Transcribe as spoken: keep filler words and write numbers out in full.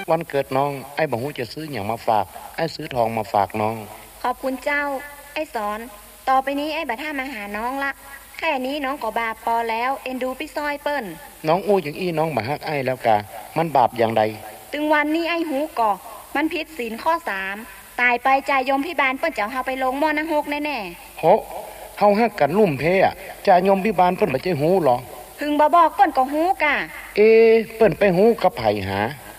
วันเกิดน้องไอ้บ่ฮู้จะซื้ออย่างมาฝากไอ้ซื้อทองมาฝากน้องขอบคุณเจ้าไอ้สอนต่อไปนี้ไอ้บัดท่ามาหาน้องละแค่นี้น้องก็บาปพอแล้วเอ็นดูพี่ซอยเปิ้นน้องอู้อย่างอี้น้องบ่ฮักไอ้แล้วกะมันบาปอย่างใดตึงวันนี้ไอ้หูก่อมันผิดศีลข้อสามตายไปจ่ายยมพิบาลเปิ้นจะเฮาไปลงหม้อนังหกแน่ๆโหเฮาฮักกันลุ่มเพอะจ่ายยมพิบาลเปิ้นบ่ใจหูหรอหึงบ่บอกเปิ้นก็หูกะเอเปิ้นไปหูกับไผหา